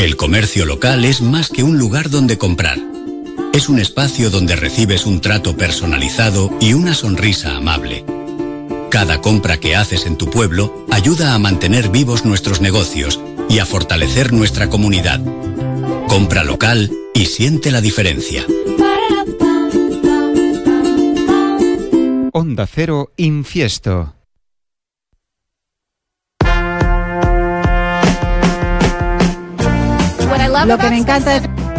que el comercio local es más que un lugar donde comprar. Es un espacio donde recibes un trato personalizado y una sonrisa amable. Cada compra que haces en tu pueblo ayuda a mantener vivos nuestros negocios y a fortalecer nuestra comunidad. Compra local y siente la diferencia. Onda Cero Infiesto. Lo que me encanta es...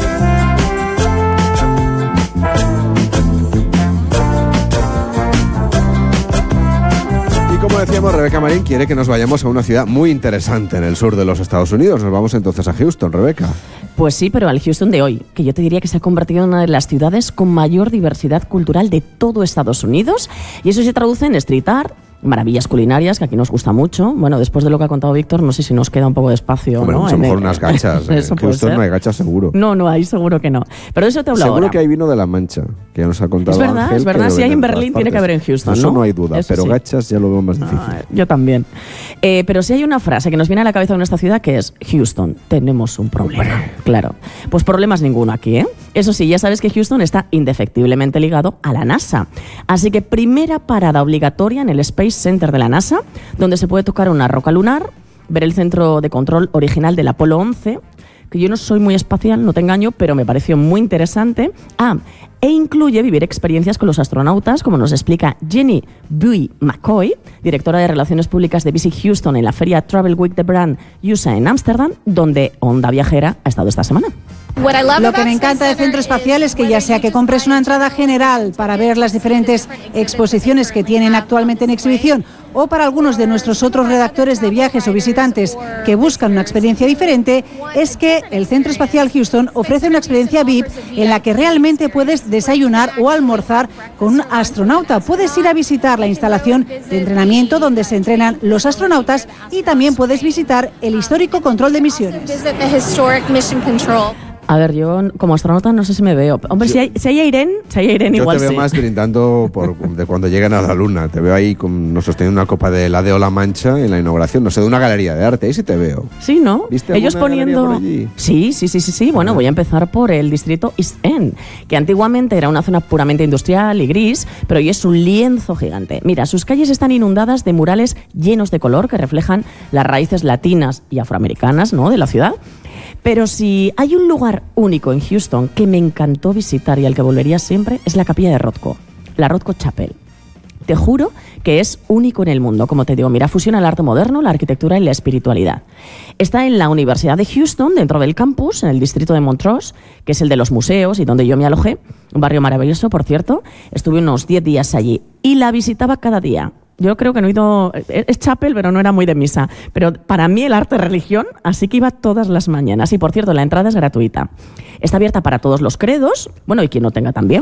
Y como decíamos, Rebeca Marín quiere que nos vayamos a una ciudad muy interesante en el sur de los Estados Unidos. Nos vamos entonces a Houston, Rebeca. Pues sí, pero al Houston de hoy, que yo te diría que se ha convertido en una de las ciudades con mayor diversidad cultural de todo Estados Unidos. Y eso se traduce en street art, maravillas culinarias, que aquí nos gusta mucho. Bueno, después de lo que ha contado Víctor, no sé si nos queda un poco de espacio. Hombre, ¿no? a lo mejor unas gachas. En Houston no hay gachas seguro. No hay, seguro que no. Pero de eso te hablo seguro ahora. Que hay vino de La Mancha, que ya nos ha contado Ángel. Es verdad. Si hay en Berlín, tiene que haber en Houston, eso ¿no? No hay duda, eso pero sí. Gachas ya lo veo más difícil. Yo también. Pero sí hay una frase que nos viene a la cabeza de nuestra ciudad, que es: Houston, tenemos un problema. Claro. Pues problemas ninguno aquí, ¿eh? Eso sí, ya sabes que Houston está indefectiblemente ligado a la NASA. Así que primera parada obligatoria en el Space Center de la NASA, donde se puede tocar una roca lunar, ver el centro de control original del Apolo 11, que yo no soy muy espacial, no te engaño, pero me pareció muy interesante. E incluye vivir experiencias con los astronautas, como nos explica Jenny Buey McCoy, directora de Relaciones Públicas de Visit Houston en la feria Travel Week de Brand USA en Ámsterdam, donde Onda Viajera ha estado esta semana. Lo que me encanta del Centro Espacial es que ya sea que compres una entrada general para ver las diferentes exposiciones que tienen actualmente en exhibición, o para algunos de nuestros otros redactores de viajes o visitantes que buscan una experiencia diferente, es que el Centro Espacial Houston ofrece una experiencia VIP en la que realmente puedes desayunar o almorzar con un astronauta. Puedes ir a visitar la instalación de entrenamiento donde se entrenan los astronautas y también puedes visitar el histórico control de misiones. A ver, yo como astronauta no sé si me veo. Hombre, si hay Irene igual sí. Yo te veo más brindando de cuando lleguen a la Luna. Te veo ahí sosteniendo una copa de helado La Mancha en la inauguración, no sé, de una galería de arte. Ahí sí te veo. Sí, ¿no? ¿Viste ellos poniendo por allí? Sí. Bueno, voy a empezar por el distrito East End, que antiguamente era una zona puramente industrial y gris, pero hoy es un lienzo gigante. Mira, sus calles están inundadas de murales llenos de color que reflejan las raíces latinas y afroamericanas, ¿no?, de la ciudad. Pero si hay un lugar único en Houston que me encantó visitar y al que volvería siempre, es la capilla de Rothko, la Rothko Chapel. Te juro que es único en el mundo. Como te digo, mira, fusiona el arte moderno, la arquitectura y la espiritualidad. Está en la Universidad de Houston, dentro del campus, en el distrito de Montrose, que es el de los museos y donde yo me alojé. Un barrio maravilloso, por cierto. Estuve unos 10 días allí y la visitaba cada día. Yo creo que no he ido... Es chapel, pero no era muy de misa. Pero para mí el arte es religión, así que iba todas las mañanas. Y, por cierto, la entrada es gratuita. Está abierta para todos los credos, bueno, y quien no tenga también.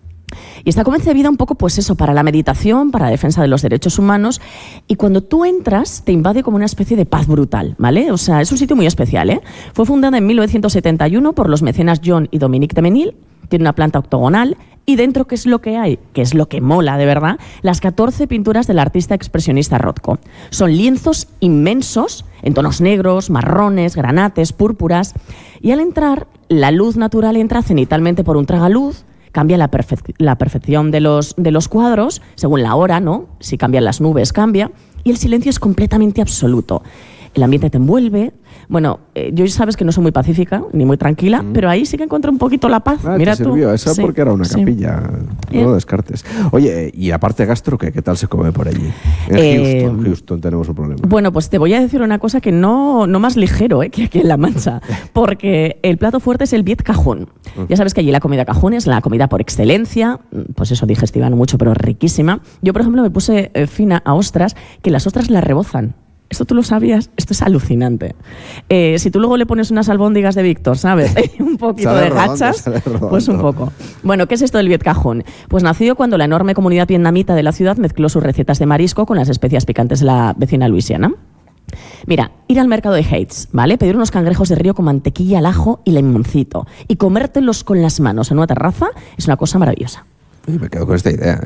Y está concebida un poco, pues eso, para la meditación, para la defensa de los derechos humanos. Y cuando tú entras, te invade como una especie de paz brutal, ¿vale? O sea, es un sitio muy especial, ¿eh? Fue fundada en 1971 por los mecenas John y Dominique de Menil. Tiene una planta octogonal. Y dentro, ¿qué es lo que hay? ¿Qué es lo que mola, de verdad? Las 14 pinturas del artista expresionista Rothko. Son lienzos inmensos, en tonos negros, marrones, granates, púrpuras. Y al entrar, la luz natural entra cenitalmente por un tragaluz, cambia la perfección de los cuadros, según la hora, ¿no? Si cambian las nubes, cambia. Y el silencio es completamente absoluto. El ambiente te envuelve. Bueno, yo sabes que no soy muy pacífica ni muy tranquila, pero ahí sí que encontré un poquito la paz. Mira te sirvió tú. esa sí, porque era una capilla, no lo descartes. Oye, y aparte gastro, ¿qué tal se come por allí? En Houston tenemos un problema. Bueno, pues te voy a decir una cosa que no más ligero que aquí en La Mancha, porque el plato fuerte es el Viet Cajún. Ya sabes que allí la comida cajún es la comida por excelencia, pues eso, digestiva no mucho, pero riquísima. Yo, por ejemplo, me puse fina a ostras, que las ostras las rebozan. ¿Esto tú lo sabías? Esto es alucinante. Si tú luego le pones unas albóndigas de Víctor, ¿sabes? Un poquito de gachas, pues un poco. Bueno, ¿qué es esto del Viet Cajún? Pues nació cuando la enorme comunidad vietnamita de la ciudad mezcló sus recetas de marisco con las especias picantes de la vecina Luisiana. Mira, ir al mercado de Heights, ¿vale? Pedir unos cangrejos de río con mantequilla al ajo y limoncito y comértelos con las manos en una terraza es una cosa maravillosa. Me quedo con esta idea, ¿eh?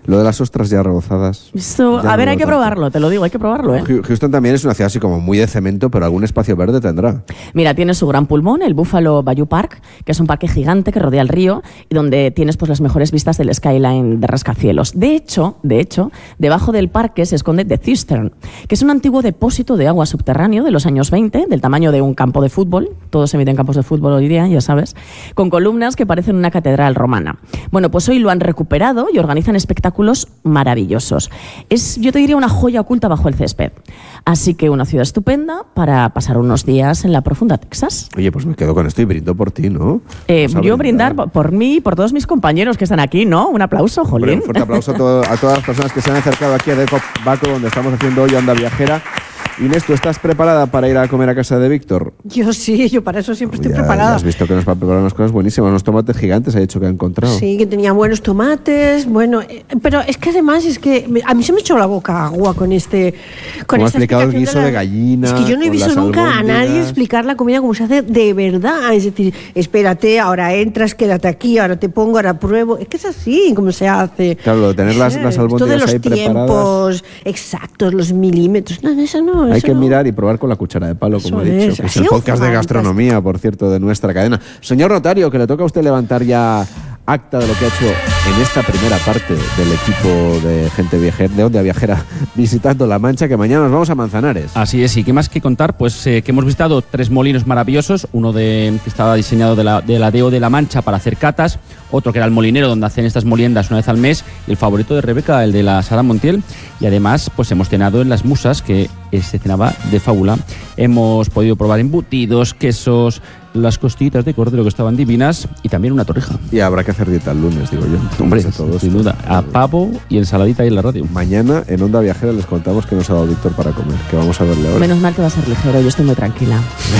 Lo de las ostras ya rebozadas. Esto, a ver, hay que probarlo, te lo digo, hay que probarlo, ¿eh? Houston también es una ciudad así como muy de cemento, pero algún espacio verde tendrá. Mira, tiene su gran pulmón, el Buffalo Bayou Park, que es un parque gigante que rodea el río y donde tienes pues las mejores vistas del skyline de rascacielos. De hecho, debajo del parque se esconde The Cistern, que es un antiguo depósito de agua subterráneo de los años 20, del tamaño de un campo de fútbol, todos se meten en campos de fútbol hoy día, ya sabes, con columnas que parecen una catedral romana. Bueno, pues hoy lo han recuperado y organizan espectáculos maravillosos. Es, yo te diría, una joya oculta bajo el césped. Así que una ciudad estupenda para pasar unos días en la profunda Texas. Oye, pues me quedo con esto y brindo por ti, ¿no? Yo brindar por mí y por todos mis compañeros que están aquí, ¿no? Un aplauso, jolín. Un fuerte aplauso a todas las personas que se han acercado aquí a Deco Baco, donde estamos haciendo hoy Onda Viajera. Inés, ¿tú estás preparada para ir a comer a casa de Víctor? Yo sí, yo para eso siempre estoy Ya preparada. has visto que nos va a preparar unas cosas buenísimas, unos tomates gigantes, ha dicho que ha encontrado. Sí, que tenía buenos tomates, bueno, pero es que además es que a mí se me echó la boca agua con este... Como ha explicado el guiso de gallina. Es que yo no he visto nunca a nadie explicar la comida como se hace de verdad. Es decir, espérate, ahora entras, quédate aquí, ahora te pongo, ahora pruebo. Es que es así como se hace. Claro, lo de tener las albóndigas ahí preparadas. Todos los tiempos exactos, los milímetros. No, eso no. Hay que mirar y probar con la cuchara de palo, como he dicho. Que es el podcast de gastronomía, por cierto, de nuestra cadena. Señor notario, que le toca a usted levantar ya acta de lo que ha hecho en esta primera parte del equipo de gente viajera, de Onda Viajera, visitando La Mancha, que mañana nos vamos a Manzanares. Así es, y qué más que contar, pues que hemos visitado 3 molinos maravillosos, uno que estaba diseñado de la DEO de La Mancha para hacer catas, otro que era el molinero donde hacen estas moliendas una vez al mes, y el favorito de Rebeca, el de la Sala Montiel, y además pues hemos cenado en Las Musas, que se cenaba de fábula. Hemos podido probar embutidos, quesos, las costillitas de cordero que estaban divinas y también una torrija. Y habrá que hacer dieta el lunes, digo yo. Hombre, sin duda, a pavo y ensaladita ahí en la radio. Mañana en Onda Viajera les contamos que nos ha dado Víctor para comer, que vamos a verle ahora. Menos mal que va a ser ligero, yo estoy muy tranquila.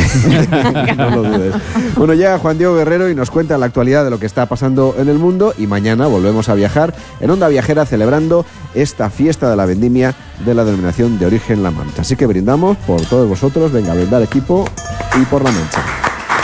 No lo dudes. Bueno, llega Juan Diego Guerrero y nos cuenta la actualidad de lo que está pasando en el mundo, y mañana volvemos a viajar en Onda Viajera celebrando esta fiesta de la vendimia de la denominación de origen La Mancha. Así que brindamos por todos vosotros, venga a brindar equipo y por La Mancha.